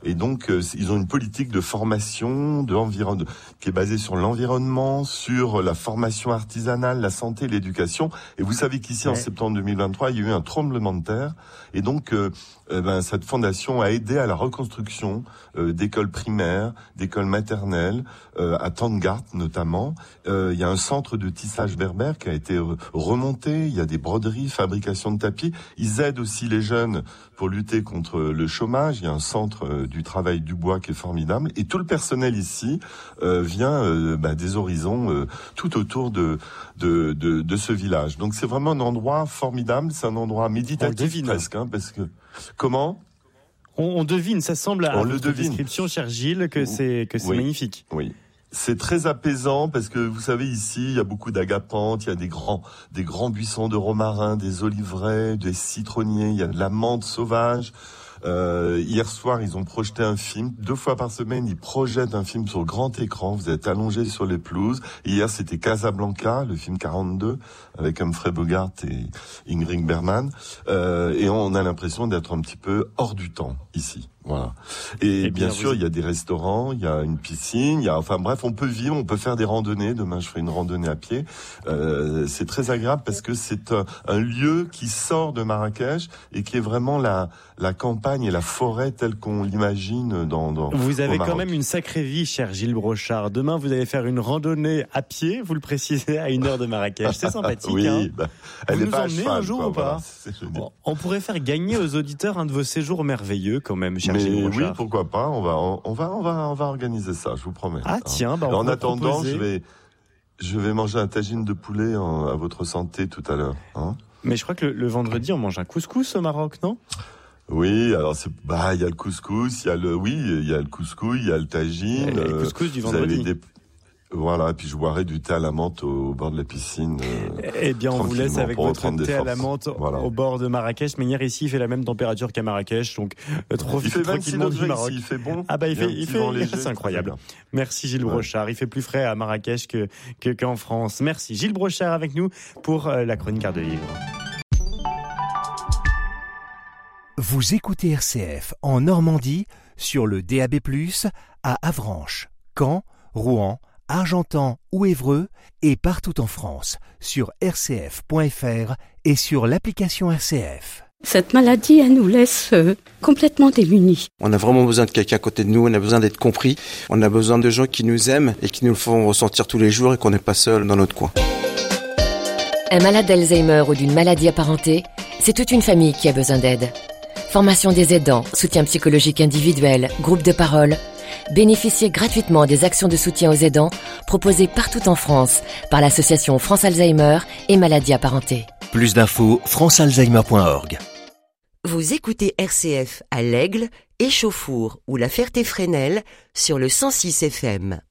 Et donc, ils ont une politique de formation, qui est basée sur l'environnement, sur la formation artisanale, la santé, l'éducation. Et vous savez qu'ici, en septembre 2023, il y a eu un tremblement de terre. Et donc, cette fondation a aidé à la reconstruction d'écoles primaires, d'écoles maternelles, à Tangart notamment. Il y a un centre de tissage berbère qui a été remonté. Il y a des broderies, fabrication de tapis. Ils aident aussi les jeunes pour lutter contre le chômage. Il y a un centre du travail du bois qui est formidable. Et tout le personnel ici vient des horizons tout autour de ce village. Donc c'est vraiment un endroit formidable. C'est un endroit méditatif presque, parce que comment on devine, ça semble à votre description, cher Gilles, que c'est magnifique. Oui. C'est très apaisant parce que vous savez ici il y a beaucoup d'agapanthes, il y a des grands buissons de romarin, des oliveraies, des citronniers, il y a de la menthe sauvage. Hier soir, ils ont projeté un film. 2 fois par semaine, ils projettent un film sur grand écran. Vous êtes allongés sur les pelouses. Hier, c'était Casablanca, le film 42, avec Humphrey Bogart et Ingrid Bergman. Et on a l'impression d'être un petit peu hors du temps ici. Voilà. Et bien sûr, il y a des restaurants, il y a une piscine, on peut vivre, on peut faire des randonnées. Demain, je ferai une randonnée à pied. C'est très agréable parce que c'est un lieu qui sort de Marrakech et qui est vraiment la campagne et la forêt telle qu'on l'imagine dans Vous avez quand même une sacrée vie, cher Gilles Brochard. Demain, vous allez faire une randonnée à pied, vous le précisez, à 1 heure de Marrakech. C'est sympathique. Oui, elle vous nous emmenez un jour ou pas? On pourrait faire gagner aux auditeurs un de vos séjours merveilleux quand même, cher Gilles Brochard. Oui, pourquoi pas. On va organiser ça, je vous promets. Ah tiens, en attendant, je vais manger un tagine de poulet à votre santé tout à l'heure. Mais je crois que le vendredi, on mange un couscous au Maroc, non? Oui, alors il y a le couscous, il y a le couscous, il y a le tagine. Le couscous du vendredi. Voilà, et puis je boirai du thé à la menthe au bord de la piscine. Eh bien, on vous laisse avec votre thé à la menthe au bord de Marrakech. Mais hier, ici, il fait la même température qu'à Marrakech, donc profitez tranquillement du Maroc. Il fait bon. Ah bah, c'est incroyable. Merci Gilles Brochard. Il fait plus frais à Marrakech qu'en France. Merci Gilles Brochard avec nous pour la chronique Art de Vivre. Vous écoutez RCF en Normandie sur le DAB+, à Avranches, Caen, Rouen, Argentan ou Évreux et partout en France sur rcf.fr et sur l'application RCF. Cette maladie, elle nous laisse complètement démunis. On a vraiment besoin de quelqu'un à côté de nous, on a besoin d'être compris, on a besoin de gens qui nous aiment et qui nous le font ressentir tous les jours et qu'on n'est pas seul dans notre coin. Un malade d'Alzheimer ou d'une maladie apparentée, c'est toute une famille qui a besoin d'aide. Formation des aidants, soutien psychologique individuel, groupe de parole. Bénéficiez gratuitement des actions de soutien aux aidants proposées partout en France par l'association France Alzheimer et maladies apparentées. Plus d'infos, francealzheimer.org. Vous écoutez RCF à l'Aigle, Échauffour ou la Ferté-Fresnel sur le 106 FM.